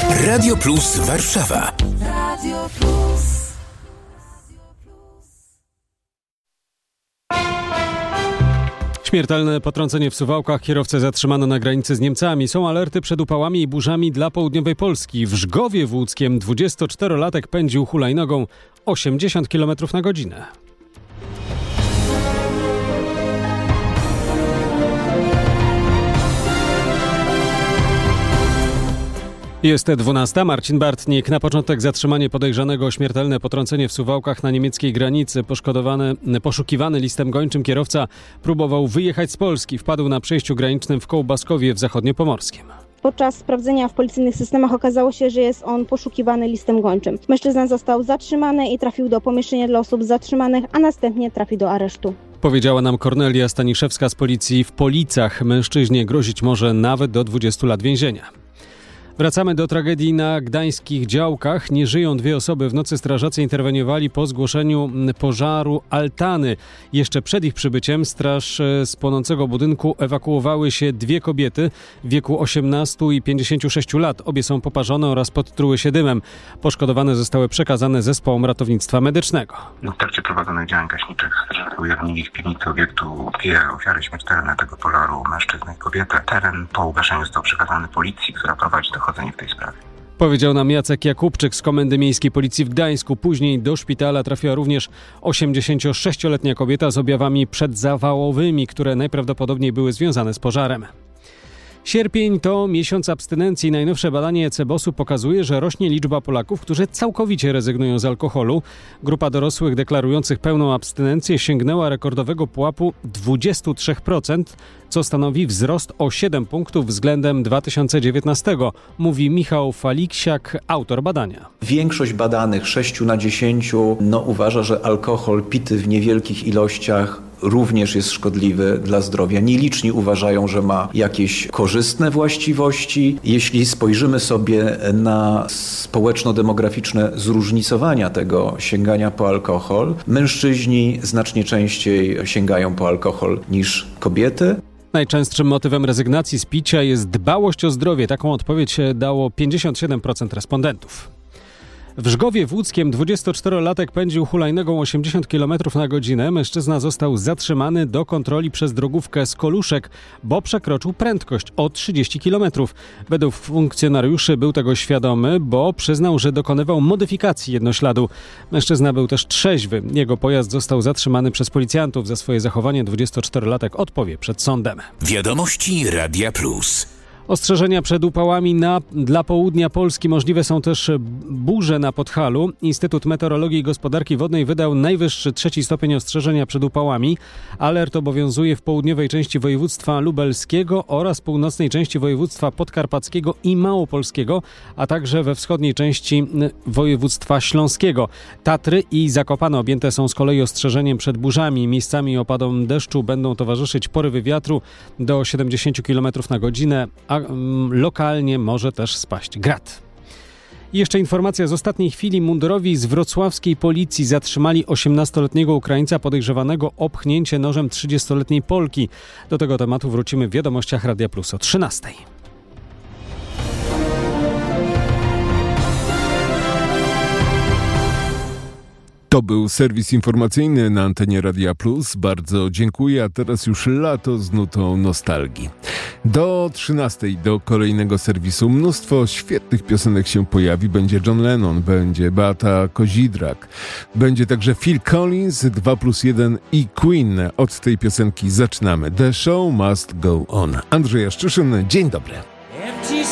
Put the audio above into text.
Radio Plus Warszawa. Radio Plus. Śmiertelne potrącenie w Suwałkach. Kierowcę zatrzymano na granicy z Niemcami. Są alerty przed upałami i burzami dla południowej Polski. W Żgowie Włódzkiem 24-latek pędził hulajnogą 80 km na godzinę. Jest 12. Marcin Bartnik. Na początek zatrzymanie podejrzanego o śmiertelne potrącenie w Suwałkach na niemieckiej granicy. Poszukiwany listem gończym kierowca próbował wyjechać z Polski. Wpadł na przejściu granicznym w Kołbaskowie w Zachodniopomorskiem. Podczas sprawdzenia w policyjnych systemach okazało się, że jest on poszukiwany listem gończym. Mężczyzna został zatrzymany i trafił do pomieszczenia dla osób zatrzymanych, a następnie trafił do aresztu. Powiedziała nam Kornelia Staniszewska z policji w Policach. Mężczyźnie grozić może nawet do 20 lat więzienia. Wracamy do tragedii na gdańskich Działkach. Nie żyją 2 osoby. W nocy strażacy interweniowali po zgłoszeniu pożaru altany. Jeszcze przed ich przybyciem straż z płonącego budynku ewakuowały się 2 kobiety w wieku 18 i 56 lat. Obie są poparzone oraz podtruły się dymem. Poszkodowane zostały przekazane zespołom ratownictwa medycznego. W trakcie prowadzonych działań gaśniczych strażacy ujawnili w piwnicy obiektu 2 ofiary śmiertelne tego pożaru, mężczyznę i kobietę. Teren po ugaszeniu został przekazany policji, która prowadzi dochodzenie w tej sprawie. Powiedział nam Jacek Jakubczyk z Komendy Miejskiej Policji w Gdańsku. Później do szpitala trafiła również 86-letnia kobieta z objawami przedzawałowymi, które najprawdopodobniej były związane z pożarem. Sierpień to miesiąc abstynencji. Najnowsze badanie CBOS-u pokazuje, że rośnie liczba Polaków, którzy całkowicie rezygnują z alkoholu. Grupa dorosłych deklarujących pełną abstynencję sięgnęła rekordowego pułapu 23%, co stanowi wzrost o 7 punktów względem 2019, mówi Michał Faliksiak, autor badania. Większość badanych, 6 na 10, uważa, że alkohol pity w niewielkich ilościach również jest szkodliwy dla zdrowia. Nieliczni uważają, że ma jakieś korzystne właściwości. Jeśli spojrzymy sobie na społeczno-demograficzne zróżnicowania tego sięgania po alkohol, mężczyźni znacznie częściej sięgają po alkohol niż kobiety. Najczęstszym motywem rezygnacji z picia jest dbałość o zdrowie. Taką odpowiedź dało 57% respondentów. W Żgowie Włódzkiem 24-latek pędził hulajnogą 80 km na godzinę. Mężczyzna został zatrzymany do kontroli przez drogówkę z Koluszek, bo przekroczył prędkość o 30 km. Według funkcjonariuszy był tego świadomy, bo przyznał, że dokonywał modyfikacji jednośladu. Mężczyzna był też trzeźwy. Jego pojazd został zatrzymany przez policjantów. Za swoje zachowanie 24-latek odpowie przed sądem. Wiadomości Radia Plus. Ostrzeżenia przed upałami dla południa Polski. Możliwe są też burze na Podhalu. Instytut Meteorologii i Gospodarki Wodnej wydał najwyższy 3 stopień ostrzeżenia przed upałami. Alert obowiązuje w południowej części województwa lubelskiego oraz północnej części województwa podkarpackiego i małopolskiego, a także we wschodniej części województwa śląskiego. Tatry i Zakopane objęte są z kolei ostrzeżeniem przed burzami. Miejscami opadom deszczu będą towarzyszyć porywy wiatru do 70 km na godzinę, a lokalnie może też spaść grad. I jeszcze informacja z ostatniej chwili. Mundurowi z wrocławskiej policji zatrzymali 18-letniego Ukraińca podejrzewanego o pchnięcie nożem 30-letniej Polki. Do tego tematu wrócimy w wiadomościach Radia Plus o 13:00. To był serwis informacyjny na antenie Radia Plus. Bardzo dziękuję, a teraz już lato z nutą nostalgii. Do 13:00 do kolejnego serwisu mnóstwo świetnych piosenek się pojawi. Będzie John Lennon, będzie Beata Kozidrak, będzie także Phil Collins, 2+1 i Queen. Od tej piosenki zaczynamy. The show must go on. Andrzej Jaszczyszyn, dzień dobry.